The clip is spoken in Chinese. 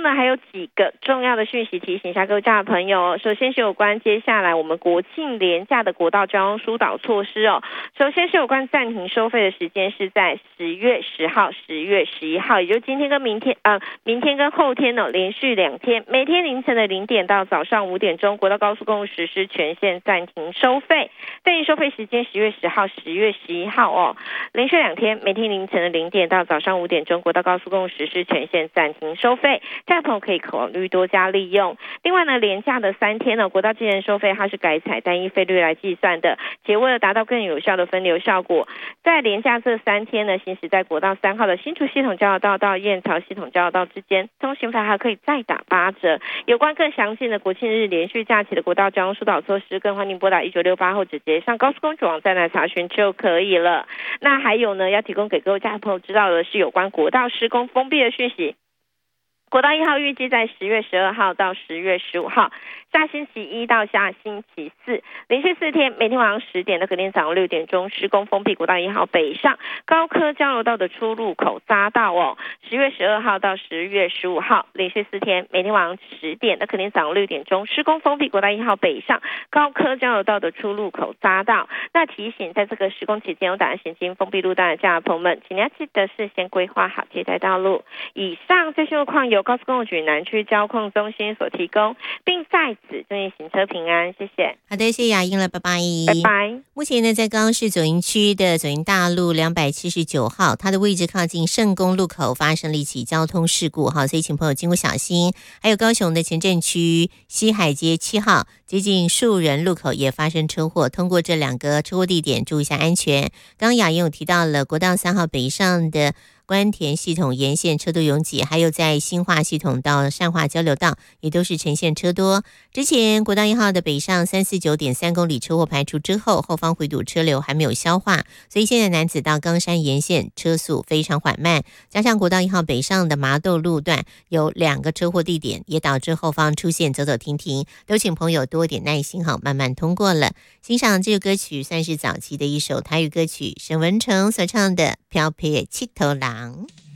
呢还有几个重要的讯息提醒一下各位驾驶朋友。首先是有关接下来我们国庆连假的国道交通疏导措施哦。首先是有关暂停收费的时间是在10月10号、10月11号，也就是今天跟明天跟后天呢连续2天，每天凌晨的0点到早上5点钟，国道高速公路实施全线暂停收费。暂停收费时间10月10号、10月11号哦，连续2天，每天凌晨的0点到早上5点钟，国道高速公路实施全线暂停收费，驾驶朋友可以考虑多加利用。另外呢，连假的3天呢，国道计程收费它是改采单一费率来计算的，且为了达到更有效的分流效果，在连假这3天呢，行驶在国道3号的新竹系统交流道到燕巢系统交流道之间，通行费还可以再打8折。有关更详细的国庆日连续假期的国道交通疏导措施，更欢迎拨打1968或直接上高速公路网站来查询就可以了。那还有呢，要提供给各位驾驶朋友知道的是有关国道施工封闭的讯息。国道1号预计在10月12号到10月15号，下星期一到下星期四，连续4天，每天晚上10点到隔天早上6点钟施工封闭国道1号北上高科交流道的出入口匝道哦。10月12号到10月15号，连续4天，每天晚上10点到隔天早上6点钟施工封闭国道1号北上高科交流道的出入口匝道。那提醒在这个施工期间有打算行经封闭路段的驾驶朋友们，请要记得事先规划好替代道路。以上这些路况由高速公路局南区交控中心所提供，并在此祝你行车平安，谢谢。 好的，谢谢雅英了，拜拜。 拜拜。 目前呢，在高雄市左营区的左营大路279号，它的位置靠近圣公路口发生了一起交通事故哈，所以请朋友经过小心。还有高雄的前镇区西海街7号接近树人路口也发生车祸，通过这2个车祸地点注意一下安全。刚刚雅英有提到了国道3号北上的关田系统沿线车多拥挤，还有在新化系统到善化交流道也都是呈现车多。之前国道1号的北上349.3公里车祸排除之后，后方回堵车流还没有消化，所以现在男子到冈山沿线车速非常缓慢，加上国道1号北上的麻豆路段有2个车祸地点，也导致后方出现走走停停，都请朋友多点耐心，好慢慢通过了。欣赏这首歌曲算是早期的一首台语歌曲，沈文成所唱的《飘撇七头狼》。